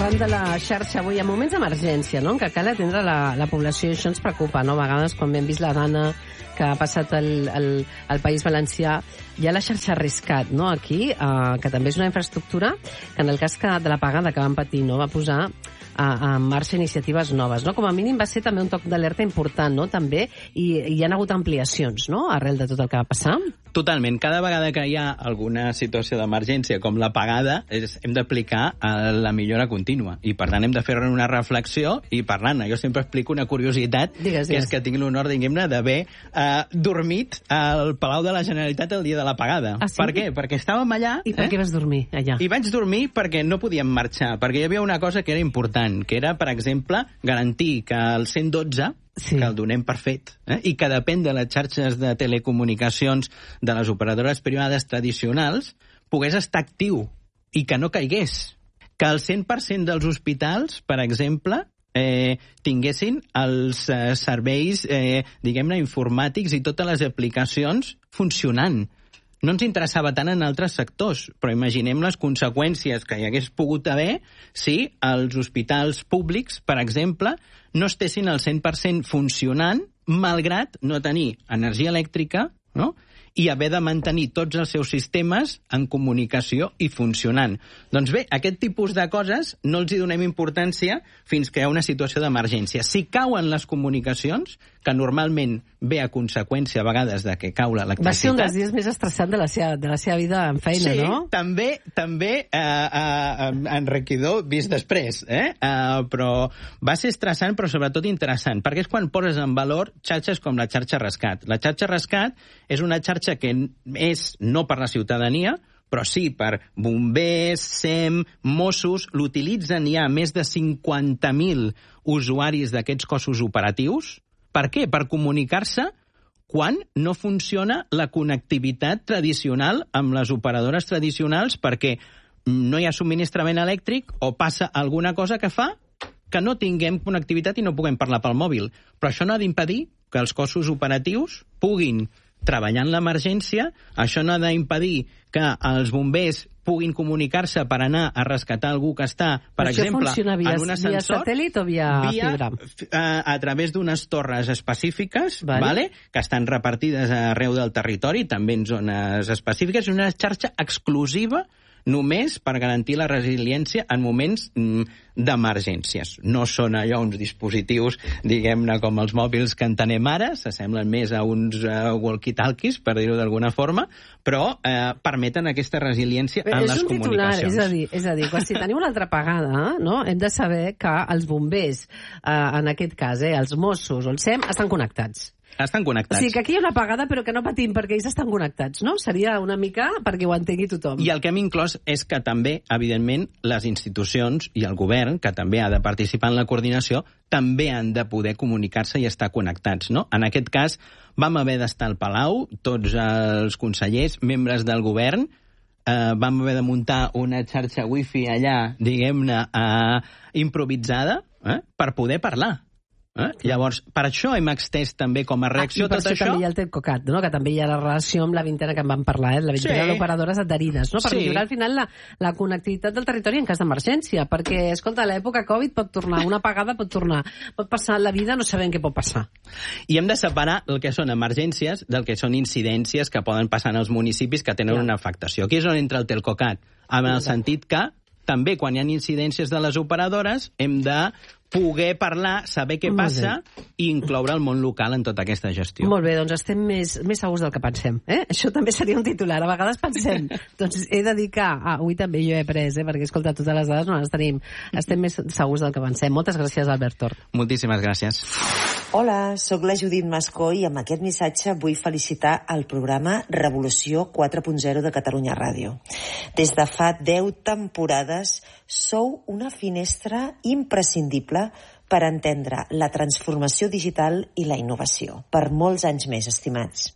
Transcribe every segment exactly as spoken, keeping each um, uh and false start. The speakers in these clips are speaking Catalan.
parlant de la xarxa avui, en moments d'emergència, no?, en què cal atendre la, la població, i això ens preocupa, no?, a vegades quan hem vist la dana que ha passat al, al, al País Valencià, hi ha la xarxa Rescat, no?, aquí, eh, que també és una infraestructura que en el cas que, de l'apagada que van patir, no?, va posar a, a marxa iniciatives noves, no? Com a mínim va ser també un toc d'alerta important, no?, també, i hi han hagut ampliacions, no?, arrel de tot el que va passar. Totalment. Cada vegada que hi ha alguna situació d'emergència com l'apagada, hem d'aplicar la millora contínua. I, per tant, hem de fer una reflexió i parlant-ne. Jo sempre explico una curiositat, digues, que digues. és que tinc l'honor, diguem-ne, d'haver eh, dormit al Palau de la Generalitat el dia de l'apagada. Ah, sí? Per què? Perquè estàvem allà... I per eh? què vas dormir allà? I vaig dormir perquè no podíem marxar, perquè hi havia una cosa que era important, que era, per exemple, garantir que el cent dotze, sí, que el donem per fet, eh? I que depèn de les xarxes de telecomunicacions de les operadores privades tradicionals, pogués estar actiu i que no caigués. Que el cent per cent dels hospitals, per exemple, eh, tinguessin els eh, serveis, eh, diguem-ne, informàtics i totes les aplicacions funcionant. No ens interessava tant en altres sectors, però imaginem les conseqüències que hi hagués pogut haver si els hospitals públics, per exemple, no estessin al cent per cent funcionant, malgrat no tenir energia elèctrica, no?, i haver de mantenir tots els seus sistemes en comunicació i funcionant. Doncs bé, aquest tipus de coses no els hi donem importància fins que hi ha una situació d'emergència. Si cauen les comunicacions, que normalment ve a conseqüència a vegades de que cau l'electricitat... Va ser un dels dies més estressants de la seva, de la seva vida en feina, sí, no? Sí, també, també eh, eh, enriquidor vist després, eh? eh? Però va ser estressant, però sobretot interessant, perquè és quan poses en valor xarxes com la xarxa Rescat. La xarxa Rescat és una xarxa que és no per la ciutadania, però sí per bombers, S E M, Mossos, l'utilitzen ja més de cinquanta mil usuaris d'aquests cossos operatius. Per què? Per comunicar-se quan no funciona la connectivitat tradicional amb les operadores tradicionals, perquè no hi ha subministrament elèctric o passa alguna cosa que fa que no tinguem connectivitat i no puguem parlar pel mòbil. Però això no ha d'impedir que els cossos operatius puguin treballar en l'emergència, això no ha d'impedir que els bombers puguin comunicar-se per anar a rescatar algú que està, per això exemple, funciona via, en un ascensor... via satèl·lit o via, via fibra? A, a través d'unes torres específiques, vale. Vale, que estan repartides arreu del territori, també en zones específiques, i una xarxa exclusiva només per garantir la resiliència en moments mm, d'emergències. No són allò uns dispositius, diguem-ne, com els mòbils que entenem ara, s'assemblen més a uns uh, walkie-talkies, per dir-ho d'alguna forma, però eh, permeten aquesta resiliència en és les un titular, comunicacions. és a dir, és a dir, quan si tenim una altra apagada, no?, hem de saber que els bombers, eh, en aquest cas, eh, els Mossos o el S E M, estan connectats. Estan connectats. O sigui, que aquí hi ha una apagada, però que no patim perquè ells estan connectats, no? Seria una mica perquè ho entengui tothom. I el que hem inclòs és que també, evidentment, les institucions i el govern, que també ha de participar en la coordinació, també han de poder comunicar-se i estar connectats, no? En aquest cas, vam haver d'estar al Palau, tots els consellers, membres del govern, eh, vam haver de muntar una xarxa wifi allà, diguem-ne, eh, improvisada, eh, per poder parlar. Eh? Llavors, per això hem extès també com a reacció ah, i per tot això. això... també hi ha el TECOCAT, no?, que també hi ha la relació amb la vintena que en vam parlar, eh? La vintena sí. d'operadores adherides, no?, per sí. millorar al final la, la connectivitat del territori en cas d'emergència, perquè, escolta, l'època Covid pot tornar, una apagada pot tornar, pot passar la vida, no sabem què pot passar. I hem de separar el que són emergències del que són incidències que poden passar en els municipis que tenen ja. una afectació. Aquí és on entra el TELCOCAT, en el sentit que també quan hi ha incidències de les operadores hem de poder parlar, saber què passa i incloure el món local en tota aquesta gestió. Molt bé, doncs estem més, més segurs del que pensem. Eh? Això també seria un titular. A vegades pensem, doncs he de dir que ah, avui també jo he après, eh? perquè escolta, totes les dades no les tenim. Estem més segurs del que pensem. Moltes gràcies, Albert Tor. Moltíssimes gràcies. Hola, sóc la Judit Mascó i amb aquest missatge vull felicitar el programa Revolució quatre punt zero de Catalunya Ràdio. Des de fa deu temporades sou una finestra imprescindible per entendre la transformació digital i la innovació. Per molts anys més, estimats.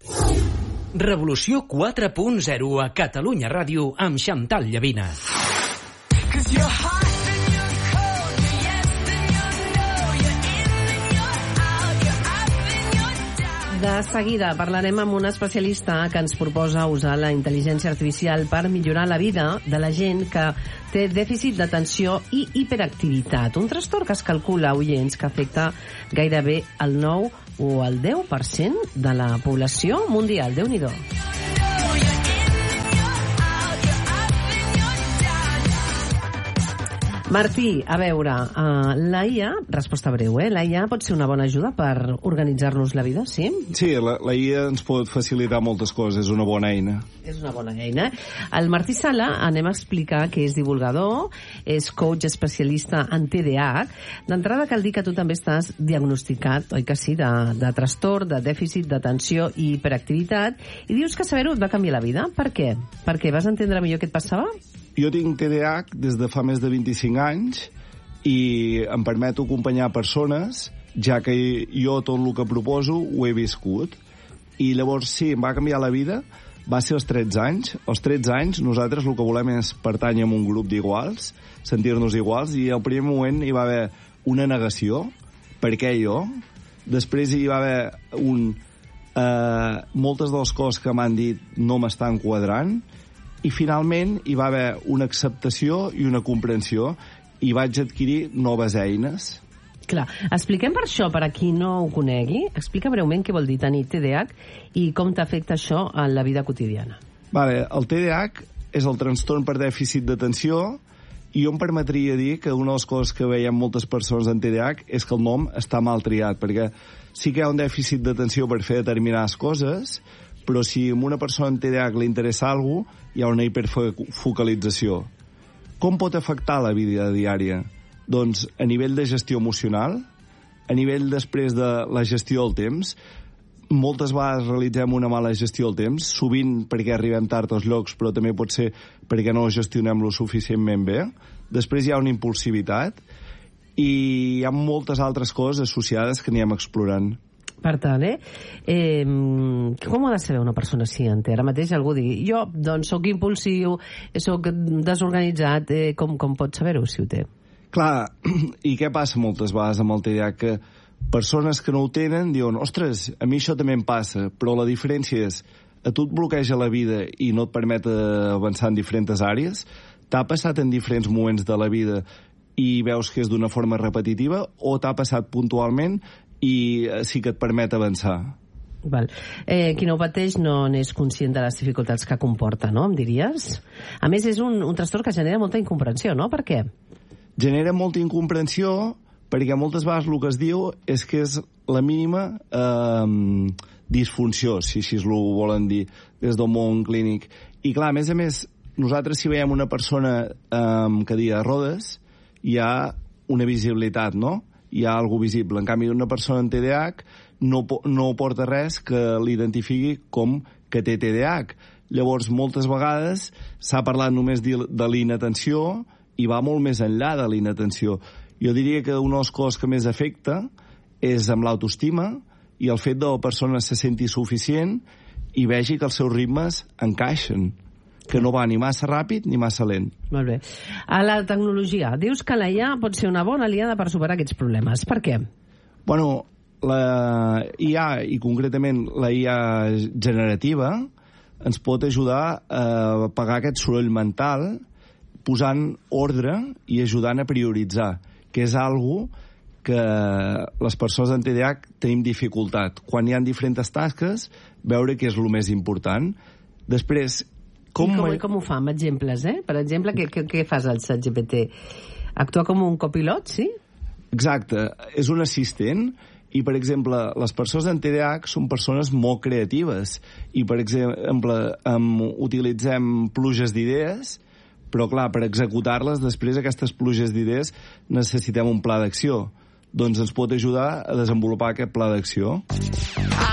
Revolució quatre punt zero a Catalunya Ràdio amb Xantal Llavina. De seguida parlarem amb un especialista que ens proposa usar la intel·ligència artificial per millorar la vida de la gent que té dèficit d'atenció i hiperactivitat, un trastorn que es calcula, oients, que afecta gairebé el nou o el deu per cent de la població mundial. Déu-n'hi-do. Martí, a veure, uh, la I A, resposta breu, eh? La I A pot ser una bona ajuda per organitzar-nos la vida, sí? Sí, la, la I A ens pot facilitar moltes coses, és una bona eina. És una bona eina. El Martí Sala anem a explicar que és divulgador, és coach especialista en T D A H. D'entrada cal dir que tu també estàs diagnosticat, oi que sí, de, de trastorn, de dèficit d'atenció i hiperactivitat, i dius que saber-ho et va canviar la vida. Per què? Perquè vas entendre millor què et passava? Jo tinc T D A H des de fa més de vint-i-cinc anys i em permeto acompanyar persones, ja que jo tot el que proposo ho he viscut. I llavors sí, em va canviar la vida, va ser als tretze anys. Als tretze anys nosaltres el que volem és pertànyer a un grup d'iguals, sentir-nos iguals, i al primer moment hi va haver una negació, per què jo? Després hi va haver un... Eh, moltes de les coses que m'han dit no m'estan quadrant, i finalment hi va haver una acceptació i una comprensió i vaig adquirir noves eines. Clar, expliquem per això, per a qui no ho conegui, explica breument què vol dir tenir T D A H i com t'afecta això en la vida quotidiana. Vale, el T D A H és el trastorn per dèficit d'atenció i jo em permetria dir que una de les coses que veiem moltes persones en T D A H és que el nom està mal triat, perquè sí que hi ha un dèficit d'atenció per fer determinades coses, però si a una persona en T D A H li interessa alguna cosa, hi ha una hiperfocalització. Com pot afectar la vida diària? Doncs a nivell de gestió emocional, a nivell després de la gestió del temps, moltes vegades realitzem una mala gestió del temps, sovint perquè arribem tard als llocs, però també pot ser perquè no gestionem lo suficientment bé. Després hi ha una impulsivitat i hi ha moltes altres coses associades que anirem explorant. Per tant, eh? eh? Com ho ha de saber una persona si en té? Ara mateix algú digui, jo doncs soc impulsiu, soc desorganitzat, eh? com, com pot saber-ho si ho té? Clar, i què passa moltes vegades amb el T D A H? Que persones que no ho tenen diuen, ostres, a mi això també em passa, però la diferència és, a tu et bloqueja la vida i no et permet avançar en diferents àrees, t'ha passat en diferents moments de la vida i veus que és d'una forma repetitiva, o t'ha passat puntualment i sí que et permet avançar. Val. Eh, qui no ho pateix no n'és conscient de les dificultats que comporta, no? Em diries? A més, és un, un trastorn que genera molta incomprensió, no? Per què? Genera molta incomprensió perquè moltes vegades el que es diu és que és la mínima eh, disfunció, si així es ho volen dir, des del món clínic. I clar, a més a més, nosaltres si veiem una persona eh, amb cadira de rodes, hi ha una visibilitat, no? Hi ha alguna visible. En canvi, una persona amb T D A H no, no porta res que l'identifiqui com que té T D A H. Llavors, moltes vegades s'ha parlat només de l'inatenció i va molt més enllà de l'inatenció. Jo diria que una de les coses que més afecta és amb l'autoestima i el fet de la persona se senti suficient i vegi que els seus ritmes encaixen, que no va ni massa ràpid ni massa lent. Molt bé. A la tecnologia, dius que la I A pot ser una bona aliada per superar aquests problemes. Per què? Bueno, la I A, i concretament la I A generativa, ens pot ajudar a apagar aquest soroll mental posant ordre i ajudant a prioritzar, que és algo que les persones amb T D A H tenim dificultat. Quan hi ha diferents tasques, veure què és el més important. Després, Com, com, com ho fa, amb exemples, eh? Per exemple, què, què, què fas al ChatGPT? Actua com un copilot, sí? Exacte. És un assistent i, per exemple, les persones amb T D A H són persones molt creatives i, per exemple, um, utilitzem pluges d'idees, però, clar, per executar-les, després aquestes pluges d'idees necessitem un pla d'acció. Doncs ens pot ajudar a desenvolupar aquest pla d'acció.